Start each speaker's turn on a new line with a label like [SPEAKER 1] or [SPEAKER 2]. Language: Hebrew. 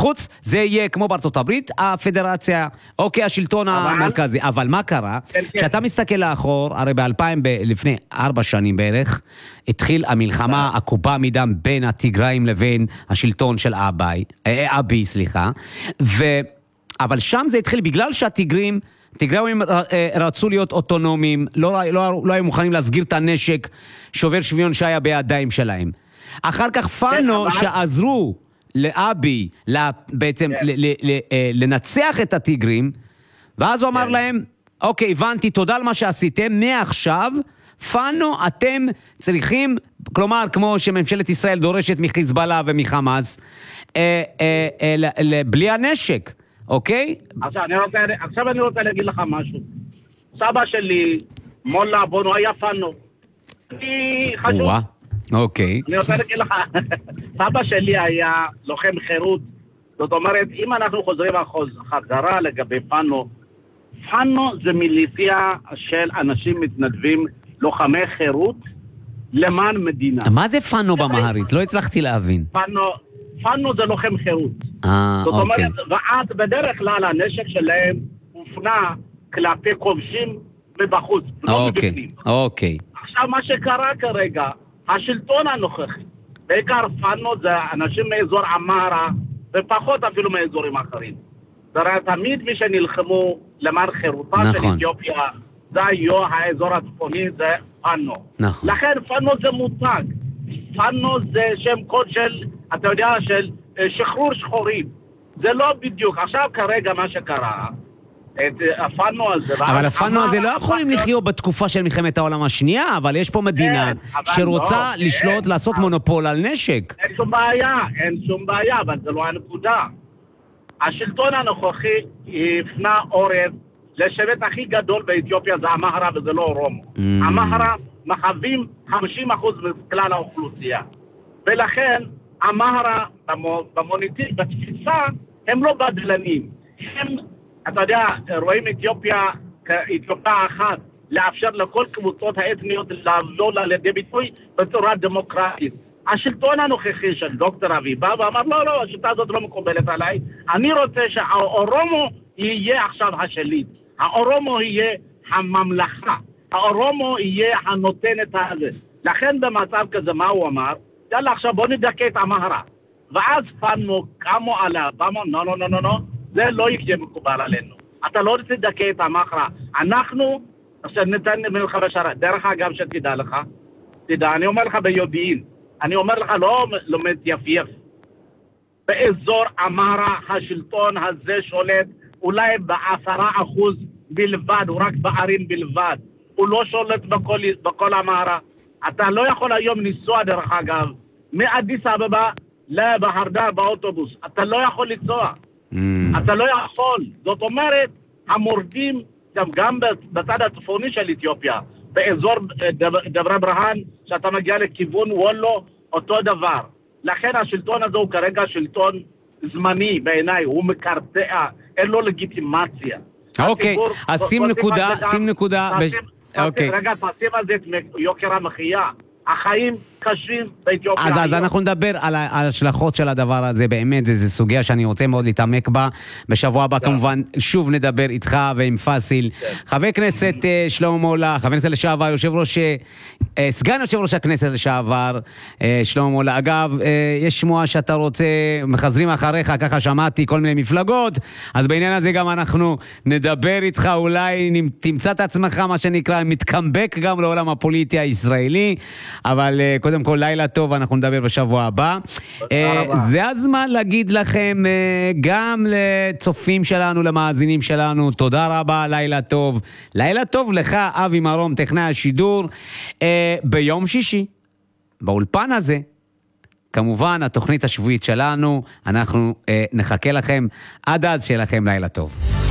[SPEAKER 1] בחוץ זה יהיה כמו בארצות הברית, הפדרציה, אוקיי, השלטון המרכזי. אבל מה קרה? כשאתה מסתכל לאחור, הרי לפני 4 שנים בערך, התחיל המלחמה עקובה מדם בין הטיגראים לבין השלטון של אבי, סליחה. אבל שם זה התחיל בגלל שהטיגרים רצו להיות אוטונומיים, לא היו מוכנים להסגיר את הנשק שובר שוויון שהיה בידיים שלהם. אחר כך פאנו שעזרו לאבי בעצם לנצח את הטיגרים, ואז הוא אמר להם, אוקיי, הבנתי, תודה על מה שעשיתם, מעכשיו פאנו אתם צריכים, כלומר כמו שממשלת ישראל דורשת מחיזבאללה ומחמאס, בלי הנשק, אוקיי?
[SPEAKER 2] עכשיו אני רוצה להגיד לך משהו. סבא שלי, מולה בונו, היה פאנו. חשוב.
[SPEAKER 1] אוקיי.
[SPEAKER 2] אני רוצה להגיד לך, סבא שלי היה לוחם חירות. זאת אומרת, אם אנחנו חוזרים חזרה לגבי פאנו, פאנו זה מיליציה של אנשים מתנדבים, לוחמי חירות, למען מדינה.
[SPEAKER 1] מה זה פאנו במהרית? לא הצלחתי להבין.
[SPEAKER 2] פאנו זה לוחם חירות. זאת אומרת, ואז בדרך כלל הנשק שלהם הופנה כלפי כובשים מבחוץ, לא מבפנים.
[SPEAKER 1] אוקיי.
[SPEAKER 2] עכשיו מה שקרה כרגע, השלטון הנוכחי, בעיקר פאנו זה אנשים מאזור אמרה, ופחות אפילו מאזורים אחרים. זה תמיד מי שנלחמו למען חירותה של אתיופיה, זה היו האזור הצפוני, זה פאנו. לכן פאנו זה מותג. פאנו זה שם קוד של, אתה יודע, של שחרור שחורים. זה לא בדיוק. עכשיו כרגע מה שקרה, את הפאנו הזה...
[SPEAKER 1] אבל הפאנו הזה לא יכולים לחיות בתקופה של מלחמת העולם השנייה, אבל יש פה מדינה שרוצה לשלוט, לעשות מונופול על נשק.
[SPEAKER 2] אין שום בעיה, אבל זה לא הנקודה. השלטון הנוכחי הפנה עורף לשבט הכי גדול באתיופיה, זה המהרה וזה לא אורומו. המהרה מחווים 50% מכלל האוכלוסייה. ולכן המהרה במוניטין, בתפיסה, הם לא בדלנים. הם, אתה יודע, רואים אתיופיה כאתיופיה אחת, לאפשר לכל קבוצות האתניות לעבור לידי ביטוי בצורה דמוקרטית. השלטון הנוכחי של דוקטור אבי בא ואמר, לא, השיטה הזאת לא מקובלת עליי. אני רוצה שהאורומו יהיה עכשיו השליט. האורומו יהיה הממלכה. האורומו יהיה הנותן את הזה. לכן במצב כזה, מה הוא אמר? יאללה, עכשיו בוא נדכא את המהרה. ואז פאנו קמו עליו, ואמרו, לא, זה לא יהיה מקובל עלינו. אתה לא רוצה לדכא את המהרה. אנחנו, עכשיו ניתן מלחמה שרה. דרך אגב שתדע לך, אני אומר לך ביודעין, אני אומר לך לא מתייפייף. באזור המהרה השלטון הזה שולט אולי ב10% בלבד, הוא רק בערים בלבד. הוא לא שולט בכל המהרה. אתה לא יכול היום לנסוע דרך אגב, מאדיס אבבה לבהרדר באוטובוס. אתה לא יכול לנסוע. אתה לא יכול. זאת אומרת, המורדים גם בצד הצפוני של אתיופיה, באזור דברי ברהן, שאתה מגיע לכיוון וולו, אותו דבר. לכן השלטון הזה הוא כרגע שלטון זמני בעיניי, הוא מקרטע, אין לו לגיטימציה.
[SPEAKER 1] אוקיי, אז שים נקודה.
[SPEAKER 2] רגע, תשים על זה את יוקר המחיה. החיים קשים באתיופיה.
[SPEAKER 1] אז אנחנו נדבר על ההשלכות של הדבר הזה, באמת, זו סוגיה שאני רוצה מאוד להתעמק בה. בשבוע הבא כמובן שוב נדבר איתך ועם פאסיל. חבר כנסת שלמה מולה, חבר כנסת לשעבר, סגן יושב ראש הכנסת לשעבר, שלמה מולה. אגב, יש שמועה שאתה רוצה, מחזרים אחריך, ככה שמעתי כל מיני מפלגות, אז בעניין הזה גם אנחנו נדבר איתך, אולי תמצא את עצמך, מה שנקרא, מתקמבק גם לעולם הפוליטי הישראלי. אבל קודם כל לילה טוב, אנחנו נדבר בשבוע הבא. זה הזמן להגיד לכם, גם לצופים שלנו, למאזינים שלנו, תודה רבה, לילה טוב. לילה טוב לך, אבי מרום, טכנאי השידור. ביום שישי, באולפן הזה, כמובן התוכנית השבועית שלנו, אנחנו נחכה לכם, עד אז שיהיה לכם לילה טוב.